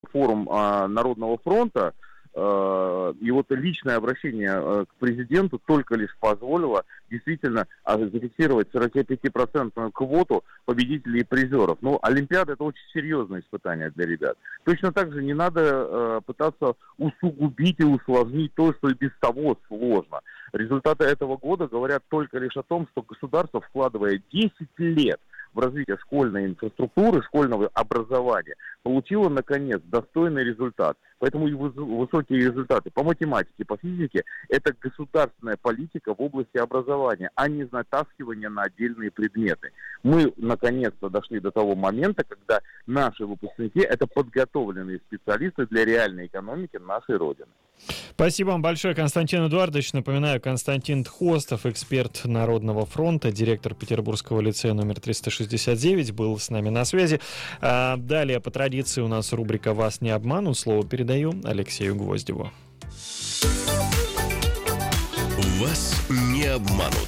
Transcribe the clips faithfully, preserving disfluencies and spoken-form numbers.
форум а, Народного фронта, а, и вот личное обращение а, к президенту только лишь позволило действительно а, зафиксировать сорок пять процентов квоту победителей и призеров. Ну, Олимпиада — это очень серьезное испытание для ребят. Точно так же не надо а, пытаться усугубить и усложнить то, что и без того сложно. Результаты этого года говорят только лишь о том, что государство, вкладывая десять лет в развитие школьной инфраструктуры, школьного образования, получило, наконец, достойный результат. Поэтому и высокие результаты по математике, по физике – это государственная политика в области образования, а не натаскивание на отдельные предметы. Мы, наконец-то, дошли до того момента, когда наши выпускники – это подготовленные специалисты для реальной экономики нашей Родины. Спасибо вам большое, Константин Эдуардович. Напоминаю, Константин Тхостов, эксперт Народного фронта, директор Петербургского лицея номер триста шестьдесят девять, был с нами на связи. А далее, по традиции, у нас рубрика «Вас не обманут». Слово передаю Алексею Гвоздеву. Вас не обманут.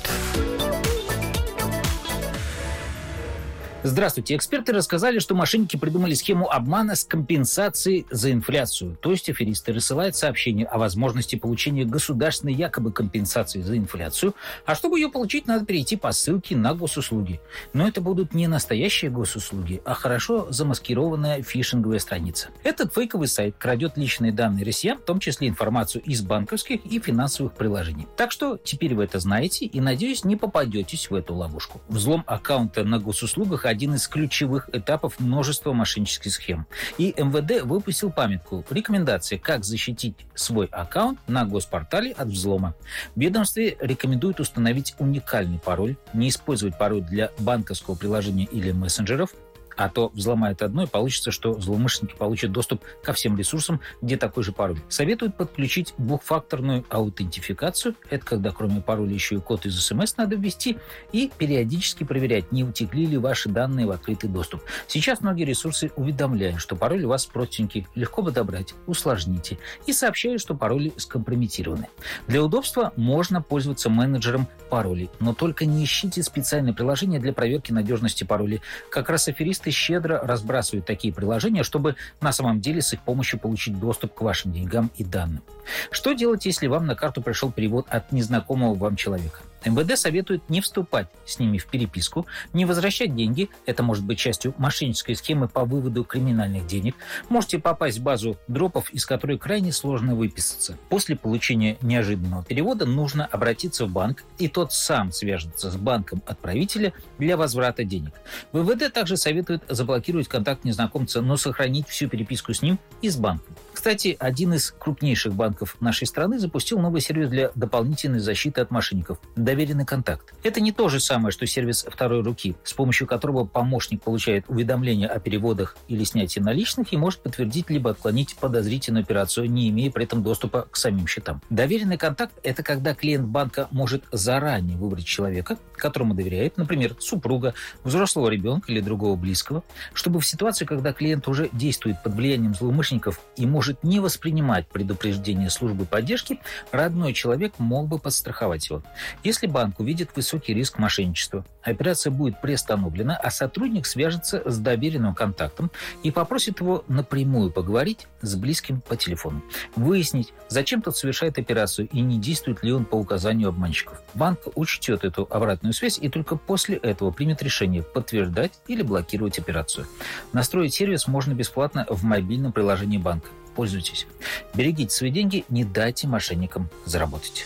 Здравствуйте. Эксперты рассказали, что мошенники придумали схему обмана с компенсацией за инфляцию. То есть аферисты рассылают сообщение о возможности получения государственной якобы компенсации за инфляцию, а чтобы ее получить, надо перейти по ссылке на госуслуги. Но это будут не настоящие госуслуги, а хорошо замаскированная фишинговая страница. Этот фейковый сайт крадет личные данные россиян, в том числе информацию из банковских и финансовых приложений. Так что теперь вы это знаете и, надеюсь, не попадетесь в эту ловушку. Взлом аккаунта на госуслугах – один из ключевых этапов множества мошеннических схем. И эм вэ дэ выпустил памятку «Рекомендации, как защитить свой аккаунт» на госпортале от взлома. В ведомстве рекомендуют установить уникальный пароль, не использовать пароль для банковского приложения или мессенджеров, а то взломают одно, и получится, что злоумышленники получат доступ ко всем ресурсам, где такой же пароль. Советуют подключить двухфакторную аутентификацию. Это когда кроме пароля еще и код из эс эм эс надо ввести. И периодически проверять, не утекли ли ваши данные в открытый доступ. Сейчас многие ресурсы уведомляют, что пароль у вас простенький, легко подобрать, усложните. И сообщают, что пароли скомпрометированы. Для удобства можно пользоваться менеджером паролей. Но только не ищите специальное приложение для проверки надежности паролей. Как раз аферисты щедро разбрасывают такие приложения, чтобы на самом деле с их помощью получить доступ к вашим деньгам и данным. Что делать, если вам на карту пришел перевод от незнакомого вам человека? эм вэ дэ советует не вступать с ними в переписку, не возвращать деньги. Это может быть частью мошеннической схемы по выводу криминальных денег. Можете попасть в базу дропов, из которой крайне сложно выписаться. После получения неожиданного перевода нужно обратиться в банк, и тот сам свяжется с банком отправителя для возврата денег. вэ вэ дэ также советует заблокировать контакт незнакомца, но сохранить всю переписку с ним и с банком. Кстати, один из крупнейших банков нашей страны запустил новый сервис для дополнительной защиты от мошенников – «Доверенный контакт». Это не то же самое, что сервис второй руки, с помощью которого помощник получает уведомления о переводах или снятии наличных и может подтвердить либо отклонить подозрительную операцию, не имея при этом доступа к самим счетам. Доверенный контакт – это когда клиент банка может заранее выбрать человека, которому доверяет, например, супруга, взрослого ребенка или другого близкого, чтобы в ситуации, когда клиент уже действует под влиянием злоумышленников и может не воспринимать предупреждение службы поддержки, родной человек мог бы подстраховать его. Если банк увидит высокий риск мошенничества, операция будет приостановлена, а сотрудник свяжется с доверенным контактом и попросит его напрямую поговорить с близким по телефону, выяснить, зачем тот совершает операцию и не действует ли он по указанию обманщиков. Банк учтет эту обратную связь и только после этого примет решение подтверждать или блокировать операцию. Настроить сервис можно бесплатно в мобильном приложении банка. Пользуйтесь. Берегите свои деньги, не дайте мошенникам заработать.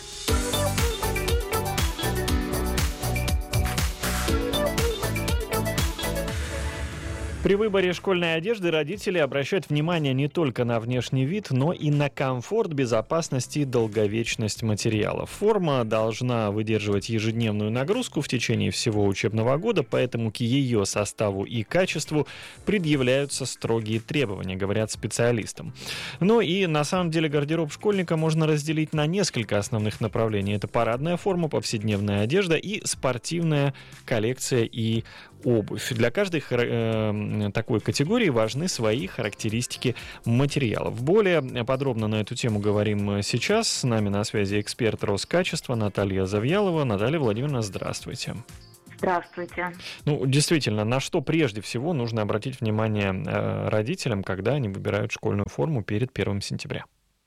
При выборе школьной одежды родители обращают внимание не только на внешний вид, но и на комфорт, безопасность и долговечность материалов. Форма должна выдерживать ежедневную нагрузку в течение всего учебного года, поэтому к ее составу и качеству предъявляются строгие требования, говорят специалистам. Ну и на самом деле гардероб школьника можно разделить на несколько основных направлений. Это парадная форма, повседневная одежда и спортивная коллекция и обувь. Для каждой э, такой категории важны свои характеристики материалов. Более подробно на эту тему говорим сейчас. С нами на связи эксперт Роскачества Наталья Завьялова. Наталья Владимировна, здравствуйте. Здравствуйте. Ну, действительно, на что прежде всего нужно обратить внимание э, родителям, когда они выбирают школьную форму перед первым сентября?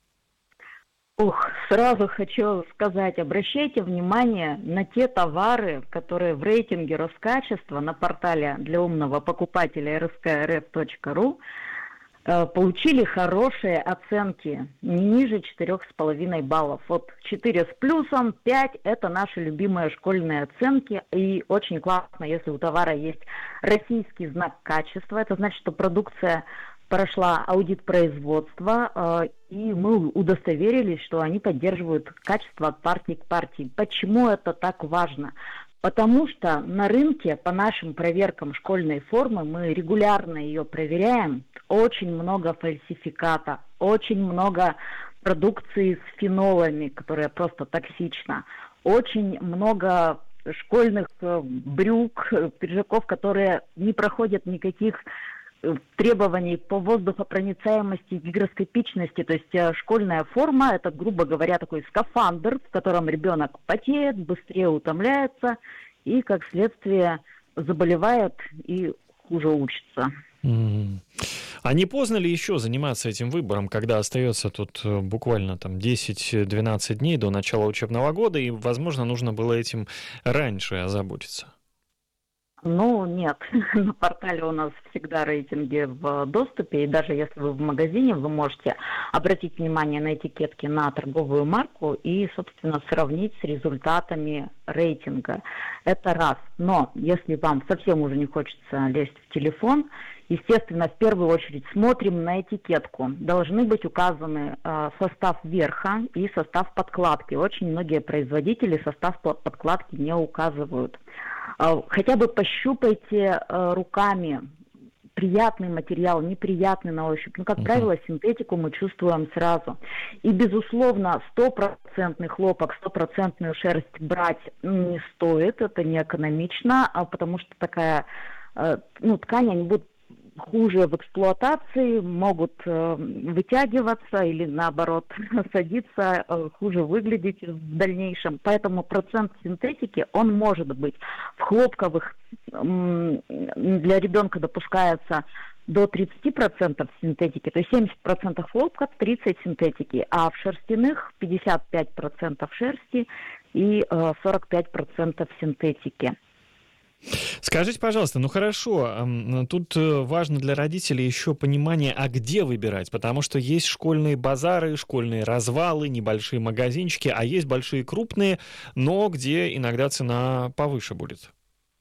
Ух, сразу хочу сказать, обращайте внимание на те товары, которые в рейтинге Роскачества на портале для умного покупателя эр эс ка эр эф точка ру э, получили хорошие оценки, не ниже четырех с половиной баллов. Вот четыре с плюсом, пять – это наши любимые школьные оценки. И очень классно, если у товара есть российский знак качества. Это значит, что продукция прошла аудит производства, и мы удостоверились, что они поддерживают качество от партии к партии. Почему это так важно? Потому что на рынке, по нашим проверкам школьной формы, мы регулярно ее проверяем, очень много фальсификата, очень много продукции с фенолами, которая просто токсична, очень много школьных брюк, пиджаков, которые не проходят никаких требований по воздухопроницаемости и гигроскопичности. То есть школьная форма – это, грубо говоря, такой скафандр, в котором ребенок потеет, быстрее утомляется и, как следствие, заболевает и хуже учится. Mm. А не поздно ли еще заниматься этим выбором, когда остается тут буквально там десять-двенадцать дней до начала учебного года, и, возможно, нужно было этим раньше озаботиться? Ну, нет. На портале у нас всегда рейтинги в доступе, и даже если вы в магазине, вы можете обратить внимание на этикетки на торговую марку и, собственно, сравнить с результатами рейтинга. Это раз. Но если вам совсем уже не хочется лезть в телефон, естественно, в первую очередь смотрим на этикетку. Должны быть указаны э, состав верха и состав подкладки. Очень многие производители состав подкладки не указывают. Хотя бы пощупайте э, руками приятный материал, неприятный на ощупь. Ну, как uh-huh. правило, синтетику мы чувствуем сразу. И, безусловно, стопроцентный хлопок, стопроцентную шерсть брать не стоит, это не экономично, потому что такая э, ну, ткань, они будут хуже в эксплуатации, могут э, вытягиваться или, наоборот, садиться, э, хуже выглядеть в дальнейшем. Поэтому процент синтетики, он может быть. В хлопковых э, для ребенка допускается до тридцать процентов синтетики, то есть семьдесят процентов хлопка, тридцать процентов синтетики, а в шерстяных пятьдесят пять процентов шерсти и э, сорок пять процентов синтетики. Скажите, пожалуйста, ну хорошо, тут важно для родителей еще понимание, а где выбирать, потому что есть школьные базары, школьные развалы, небольшие магазинчики, а есть большие крупные, но где иногда цена повыше будет.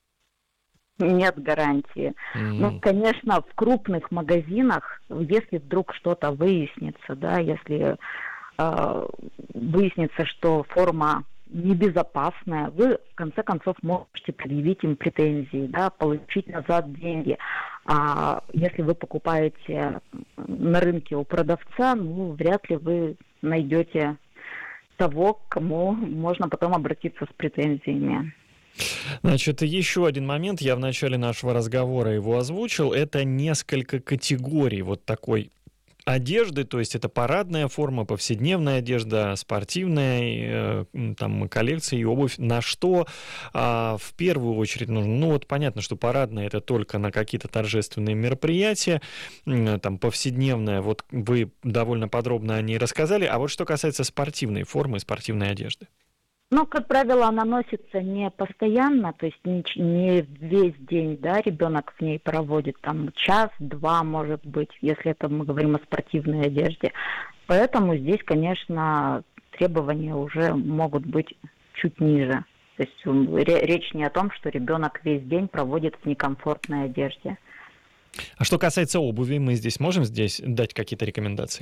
Нет гарантии. Mm. Ну, конечно, в крупных магазинах, если вдруг что-то выяснится, да, если э, выяснится, что форма небезопасная, вы в конце концов можете предъявить им претензии, да, получить назад деньги. А если вы покупаете на рынке у продавца, ну, вряд ли вы найдете того, к кому можно потом обратиться с претензиями. Значит, еще один момент, я в начале нашего разговора его озвучил, это несколько категорий вот такой одежды, то есть это парадная форма, повседневная одежда, спортивная, э, там, коллекция и обувь. На что э, в первую очередь нужно? Ну, вот понятно, что парадная — это только на какие-то торжественные мероприятия, э, там, повседневная, вот вы довольно подробно о ней рассказали, а вот что касается спортивной формы, спортивной одежды? Ну, как правило, она носится не постоянно, то есть не, не весь день, да, ребенок в ней проводит, там, час-два, может быть, если это мы говорим о спортивной одежде. Поэтому здесь, конечно, требования уже могут быть чуть ниже. То есть речь не о том, что ребенок весь день проводит в некомфортной одежде. А что касается обуви, мы здесь можем здесь дать какие-то рекомендации?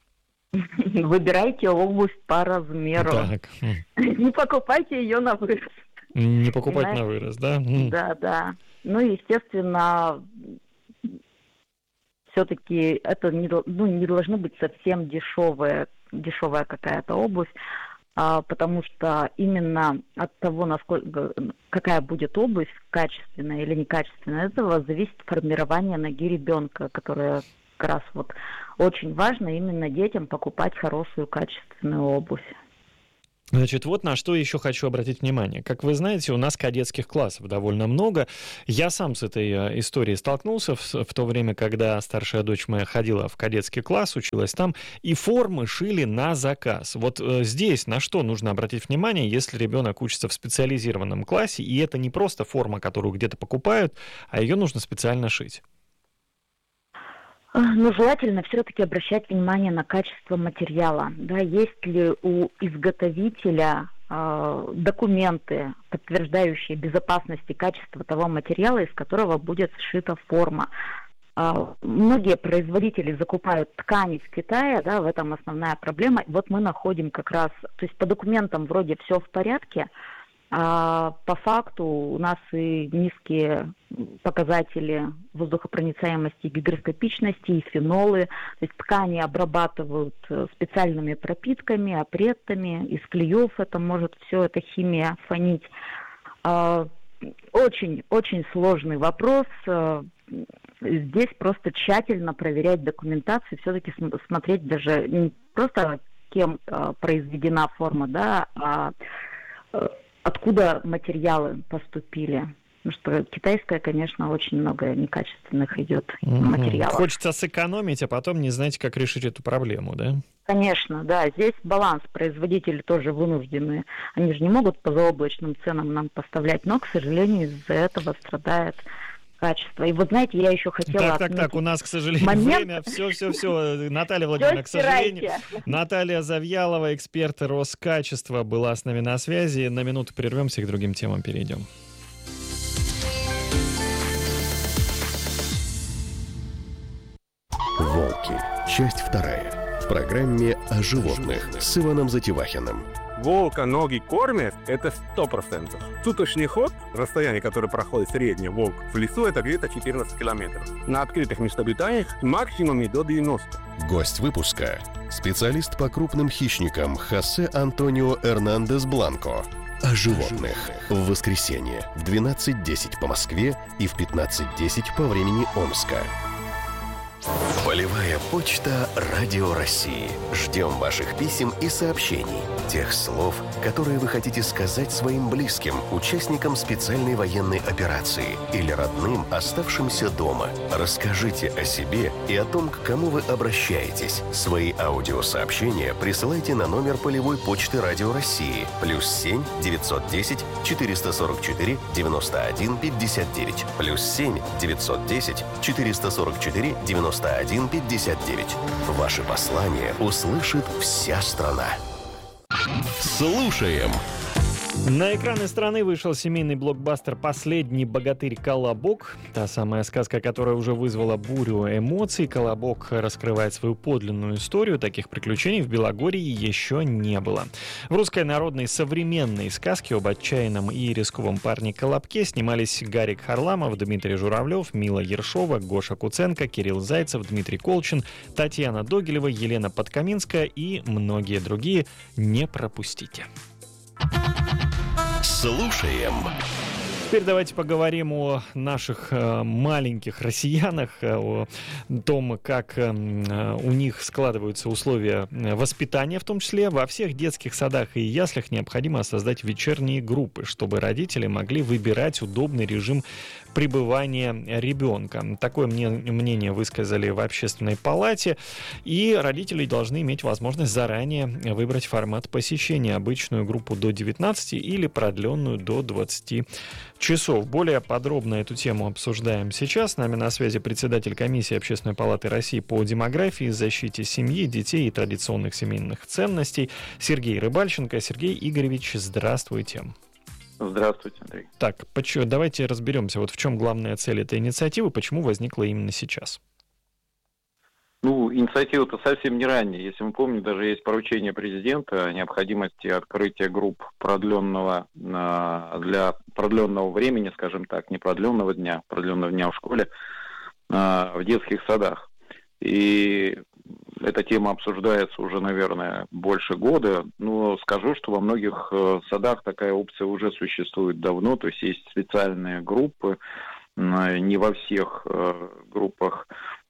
Выбирайте обувь по размеру. Так. Не покупайте ее на вырост. Не покупать Понимаете? На вырост, да? Да, да. Ну, естественно, все-таки это не, ну, не должно быть совсем дешевая, дешевая какая-то обувь, а, потому что именно от того, насколько, какая будет обувь, качественная или некачественная, от этого зависит формирование ноги ребенка, которое как раз вот очень важно именно детям покупать хорошую качественную обувь. Значит, вот на что еще хочу обратить внимание. Как вы знаете, у нас кадетских классов довольно много. Я сам с этой э, историей столкнулся в, в то время, когда старшая дочь моя ходила в кадетский класс, училась там, и формы шили на заказ. Вот э, здесь на что нужно обратить внимание, если ребенок учится в специализированном классе, и это не просто форма, которую где-то покупают, а ее нужно специально шить? Ну, желательно все-таки обращать внимание на качество материала. Да, есть ли у изготовителя э, документы, подтверждающие безопасность и качество того материала, из которого будет сшита форма. Э, многие производители закупают ткани в Китае, да, в этом основная проблема. Вот мы находим как раз, то есть по документам вроде все в порядке, а по факту у нас и низкие показатели воздухопроницаемости и гигроскопичности, и фенолы. То есть ткани обрабатывают специальными пропитками, апреттами, из клеев это может все, эта химия фонить. Очень-очень сложный вопрос. Здесь просто тщательно проверять документацию, все-таки смотреть даже не просто кем произведена форма, да, а откуда материалы поступили. Потому что китайская, конечно, очень много некачественных идет mm-hmm. материалов. Хочется сэкономить, а потом не знаете, как решить эту проблему, да? Конечно, да. Здесь баланс. Производители тоже вынуждены. Они же не могут по заоблачным ценам нам поставлять, но, к сожалению, из-за этого страдает качество. И вот знаете, я еще хотела Так, так, так, у нас, к сожалению, момент... время. Все, все, все. Наталья Владимировна, к сожалению. Наталья Завьялова, эксперт Роскачества, была с нами на связи. На минуту прервемся и к другим темам перейдем. «Волки». Часть вторая. В программе о животных с Иваном Затевахиным. Волка ноги кормят, это сто процентов. Суточный ход, расстояние, которое проходит средний волк в лесу, это где-то четырнадцать километров. На открытых местообитаниях максимум до девяноста. Гость выпуска – специалист по крупным хищникам Хосе Антонио Эрнандес Бланко. О животных. В воскресенье в двенадцать десять по Москве и в пятнадцать десять по времени Омска. Полевая почта Радио России. Ждем ваших писем и сообщений. Тех слов, которые вы хотите сказать своим близким, участникам специальной военной операции или родным, оставшимся дома. Расскажите о себе и о том, к кому вы обращаетесь. Свои аудиосообщения присылайте на номер полевой почты Радио России плюс семь девятьсот десять четыреста сорок четыре девяносто один пятьдесят девять плюс семь девятьсот десять четыреста сорок четыре девяносто один пятьдесят девять. Ваши послания услышит вся страна. Слушаем. На экраны страны вышел семейный блокбастер «Последний богатырь Колобок». Та самая сказка, которая уже вызвала бурю эмоций. Колобок раскрывает свою подлинную историю. Таких приключений в Белогорье еще не было. В русской народной современной сказке об отчаянном и рисковом парне Колобке снимались Гарик Харламов, Дмитрий Журавлев, Мила Ершова, Гоша Куценко, Кирилл Зайцев, Дмитрий Колчин, Татьяна Догилева, Елена Подкаминская и многие другие. Не пропустите. Слушаем. Теперь давайте поговорим о наших э, маленьких россиянах, э, о том, как э, у них складываются условия воспитания, в том числе. Во всех детских садах и яслях необходимо создать вечерние группы, чтобы родители могли выбирать удобный режим пребывания ребенка. Такое мнение высказали в Общественной палате, и родители должны иметь возможность заранее выбрать формат посещения: обычную группу до девятнадцати или продленную до двадцати часов. Более подробно эту тему обсуждаем сейчас. С нами на связи председатель комиссии Общественной палаты России по демографии, защите семьи, детей и традиционных семейных ценностей Сергей Рыбальченко. Сергей Игоревич, здравствуйте. Здравствуйте, Андрей. Так, почему, давайте разберемся, вот в чем главная цель этой инициативы, почему возникла именно сейчас? Ну, инициатива-то совсем не ранняя. Если мы помним, даже есть поручение президента о необходимости открытия групп продленного для продленного времени, скажем так, не продленного дня, продленного дня в школе, в детских садах. И эта тема обсуждается уже, наверное, больше года. Но скажу, что во многих садах такая опция уже существует давно. То есть есть специальные группы. Не во всех группах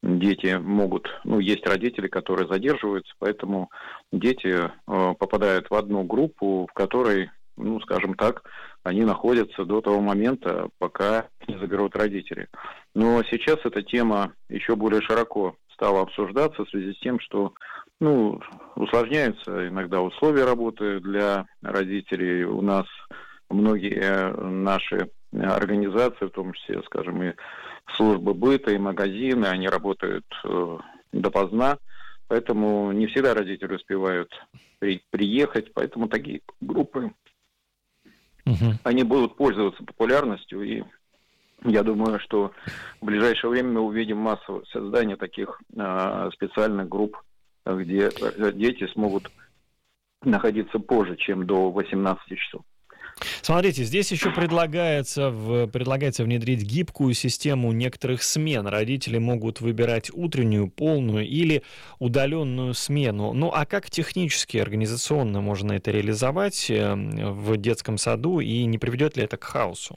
дети могут, ну, есть родители, которые задерживаются, поэтому дети э, попадают в одну группу, в которой, ну, скажем так, они находятся до того момента, пока не заберут родители. Но сейчас эта тема еще более широко стала обсуждаться в связи с тем, что, ну, усложняются иногда условия работы для родителей. У нас многие наши организации, в том числе, скажем, и службы быта, и магазины, они работают э, допоздна, поэтому не всегда родители успевают при, приехать, поэтому такие группы, угу. они будут пользоваться популярностью, и я думаю, что в ближайшее время мы увидим массовое создание таких э, специальных групп, где дети смогут находиться позже, чем до восемнадцати часов. Смотрите, здесь еще предлагается, в, предлагается внедрить гибкую систему некоторых смен. Родители могут выбирать утреннюю, полную или удаленную смену. Ну а как технически, организационно можно это реализовать в детском саду, и не приведет ли это к хаосу?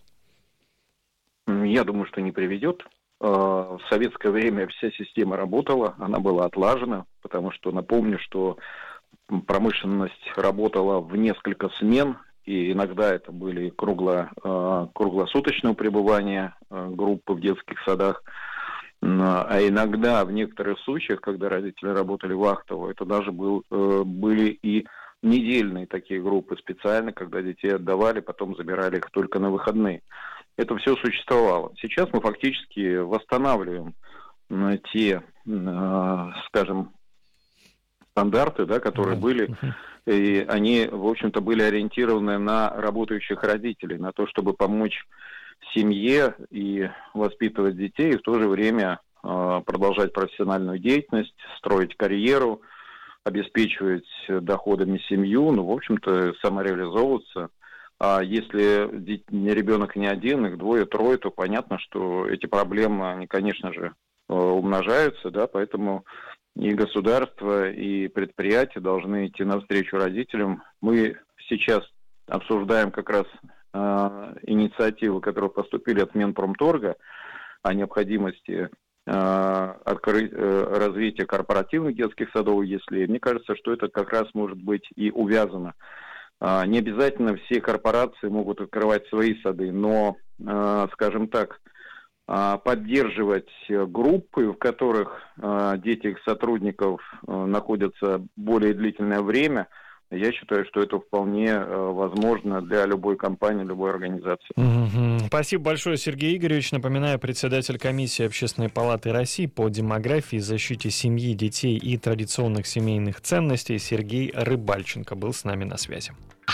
Я думаю, что не приведет. В советское время вся система работала, она была отлажена, потому что, напомню, что промышленность работала в несколько смен, и иногда это были кругло, круглосуточного пребывания группы в детских садах, а иногда в некоторых случаях, когда родители работали вахтово, это даже был, были и недельные такие группы специально, когда детей отдавали, потом забирали их только на выходные. Это все существовало. Сейчас мы фактически восстанавливаем те, скажем, стандарты, да, которые были, и они, в общем-то, были ориентированы на работающих родителей, на то, чтобы помочь семье и воспитывать детей, и в то же время э, продолжать профессиональную деятельность, строить карьеру, обеспечивать доходами семью, ну, в общем-то, самореализовываться. А если ребенок не один, их двое-трое, то понятно, что эти проблемы, они, конечно же, умножаются, да, поэтому и государство, и предприятия должны идти навстречу родителям. Мы сейчас обсуждаем как раз э, инициативы, которые поступили от Минпромторга, о необходимости э, открыть, э, развития корпоративных детских садов, если мне кажется, что это как раз может быть и увязано. Э, не обязательно все корпорации могут открывать свои сады, но, э, скажем так, поддерживать группы, в которых э, дети их сотрудников э, находятся более длительное время, я считаю, что это вполне э, возможно для любой компании, любой организации. Mm-hmm. Спасибо большое, Сергей Игоревич. Напоминаю, председатель комиссии Общественной палаты России по демографии, защите семьи, детей и традиционных семейных ценностей Сергей Рыбальченко был с нами на связи.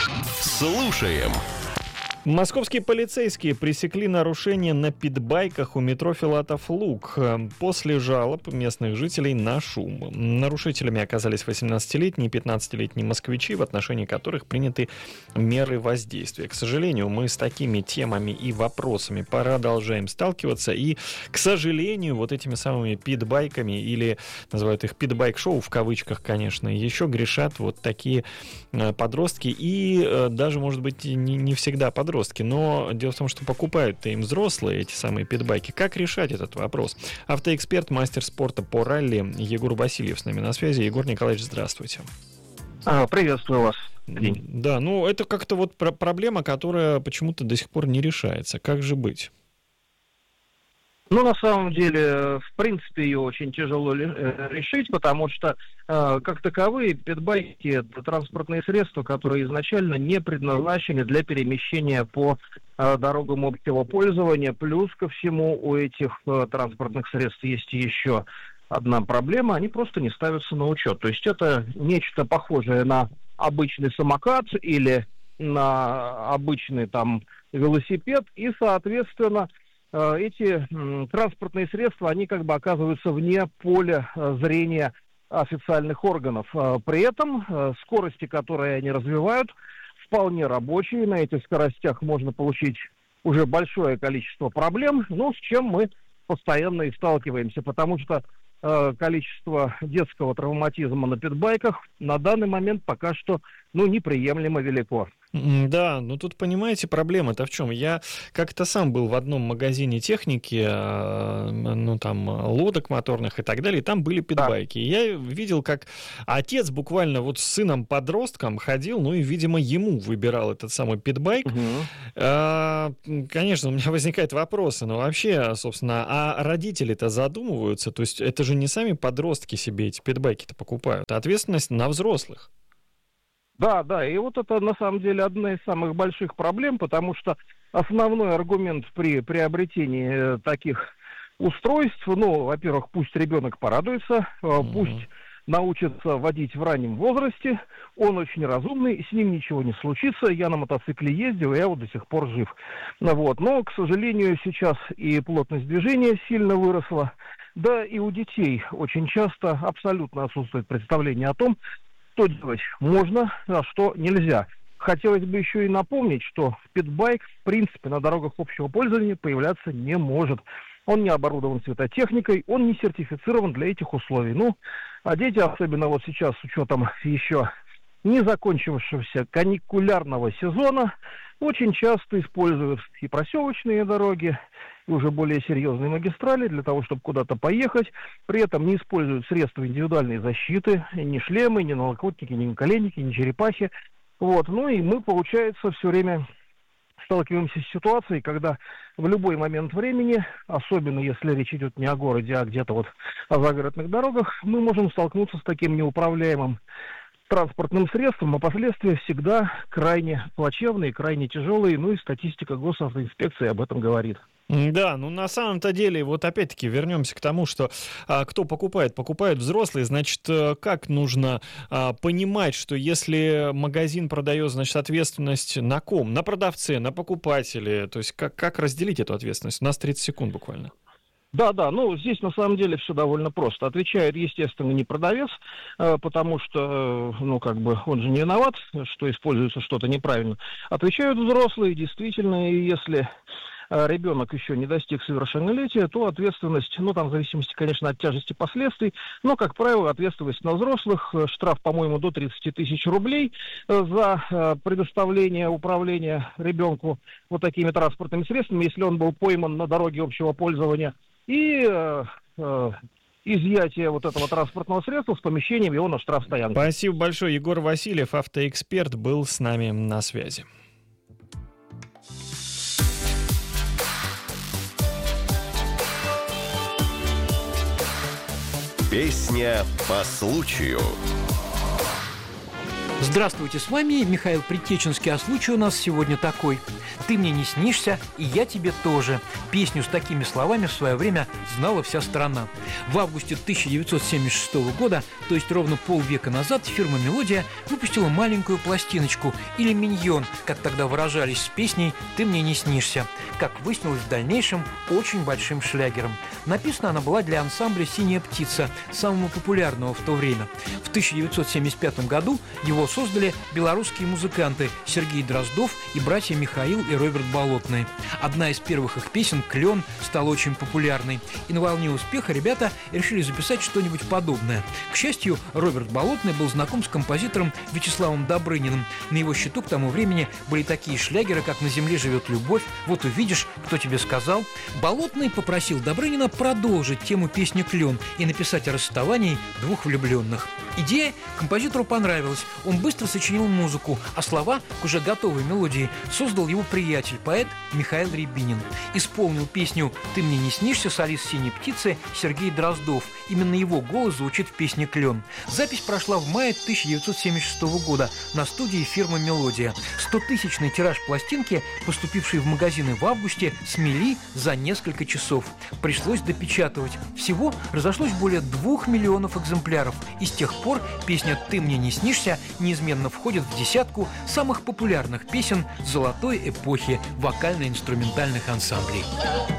Слушаем. Московские полицейские пресекли нарушения на питбайках у метро Филатов-Луг после жалоб местных жителей на шум. Нарушителями оказались восемнадцатилетние и пятнадцатилетние москвичи, в отношении которых приняты меры воздействия. К сожалению, мы с такими темами и вопросами продолжаем сталкиваться, и, к сожалению, вот этими самыми питбайками, или называют их питбайк-шоу в кавычках, конечно, еще грешат вот такие подростки, и даже, может быть, не, не всегда подростки. Но дело в том, что покупают-то им взрослые эти самые питбайки. Как решать этот вопрос? Автоэксперт, мастер спорта по ралли Егор Васильев с нами на связи. Егор Николаевич, здравствуйте. А, приветствую вас. Да, ну это как-то вот проблема, которая почему-то до сих пор не решается. Как же быть? Ну, на самом деле, в принципе, ее очень тяжело решить, потому что, э, как таковые, питбайки – это транспортные средства, которые изначально не предназначены для перемещения по э, дорогам общего пользования. Плюс ко всему у этих э, транспортных средств есть еще одна проблема – они просто не ставятся на учет. То есть это нечто похожее на обычный самокат или на обычный там велосипед, и, соответственно, эти транспортные средства, они как бы оказываются вне поля зрения официальных органов. При этом скорости, которые они развивают, вполне рабочие. На этих скоростях можно получить уже большое количество проблем, но с чем мы постоянно и сталкиваемся, потому что количество детского травматизма на питбайках на данный момент пока что ну, неприемлемо велико. Да, ну тут, понимаете, проблема-то в чем? Я как-то сам был в одном магазине техники, ну там, лодок моторных и так далее, и там были питбайки. И я видел, как отец буквально вот с сыном-подростком ходил, ну и, видимо, ему выбирал этот самый питбайк. Угу. А, конечно, у меня возникают вопросы, но вообще, собственно, а родители-то задумываются? То есть это же не сами подростки себе эти питбайки-то покупают, а ответственность на взрослых. Да, да, и вот это на самом деле одна из самых больших проблем, потому что основной аргумент при приобретении таких устройств, ну, во-первых, пусть ребенок порадуется, mm-hmm. пусть научится водить в раннем возрасте, он очень разумный, с ним ничего не случится, я на мотоцикле ездил, я вот до сих пор жив. Ну, вот. Но, к сожалению, сейчас и плотность движения сильно выросла, да и у детей очень часто абсолютно отсутствует представление о том, что делать можно, а что нельзя. Хотелось бы еще и напомнить, что питбайк, в принципе, на дорогах общего пользования появляться не может. Он не оборудован светотехникой, он не сертифицирован для этих условий. Ну, а дети, особенно вот сейчас, с учетом еще не закончившегося каникулярного сезона, очень часто используют и проселочные дороги, и уже более серьезные магистрали для того, чтобы куда-то поехать. При этом не используют средства индивидуальной защиты, ни шлемы, ни налокотники, ни наколенники, ни черепахи. Вот. Ну и мы, получается, все время сталкиваемся с ситуацией, когда в любой момент времени, особенно если речь идет не о городе, а где-то вот о загородных дорогах, мы можем столкнуться с таким неуправляемым транспортным средством, а последствия всегда крайне плачевные, крайне тяжелые, ну и статистика госавтоинспекции об этом говорит. Да, ну на самом-то деле, вот опять-таки вернемся к тому, что а, кто покупает, покупают взрослые, значит, как нужно а, понимать, что если магазин продает, значит, ответственность на ком? На продавце, на покупателе, то есть как, как разделить эту ответственность? У нас тридцать секунд буквально. Да, да, ну здесь на самом деле все довольно просто. Отвечает, естественно, не продавец, потому что, ну как бы, он же не виноват, что используется что-то неправильно. Отвечают взрослые, действительно, и если ребенок еще не достиг совершеннолетия, то ответственность, ну там в зависимости, конечно, от тяжести последствий, но, как правило, ответственность на взрослых, штраф, по-моему, до тридцать тысяч рублей за предоставление управления ребенку вот такими транспортными средствами, если он был пойман на дороге общего пользования, и э, э, изъятие вот этого транспортного средства с помещением его на штрафстоянку. Спасибо большое. Егор Васильев, автоэксперт, был с нами на связи. Песня по случаю. Здравствуйте, с вами Михаил Предтеченский, а случай у нас сегодня такой. «Ты мне не снишься, и я тебе тоже». Песню с такими словами в свое время знала вся страна. В августе тысяча девятьсот семьдесят шестого года, то есть ровно полвека назад, фирма «Мелодия» выпустила маленькую пластиночку, или «Миньон», как тогда выражались, с песней «Ты мне не снишься», как выяснилось в дальнейшем, очень большим шлягером. Написана она была для ансамбля «Синяя птица», самого популярного в то время. В тысяча девятьсот семьдесят пятом году его создали белорусские музыканты Сергей Дроздов и братья Михаил и Роберт Болотные. Одна из первых их песен «Клен» стала очень популярной, и на волне успеха ребята решили записать что-нибудь подобное. К счастью, Роберт Болотный был знаком с композитором Вячеславом Добрыниным. На его счету к тому времени были такие шлягеры, как «На земле живет любовь», «Вот увидишь, кто тебе сказал». Болотный попросил Добрынина продолжить тему песни «Клен» и написать о расставании двух влюбленных. Идея композитору понравилась. Он быстро сочинил музыку, а слова к уже готовой мелодии создал его приятель, поэт Михаил Рябинин. Исполнил песню «Ты мне не снишься» солист «Синей птицы» Сергей Дроздов. Именно его голос звучит в песне «Клен». Запись прошла в мае тысяча девятьсот семьдесят шестого года на студии фирмы «Мелодия». Стотысячный тираж пластинки, поступивший в магазины в августе, смели за несколько часов. Пришлось допечатывать. Всего разошлось более двух миллионов экземпляров, и с тех пор песня «Ты мне не снишься» неизменно входит в десятку самых популярных песен золотой эпохи вокально-инструментальных ансамблей.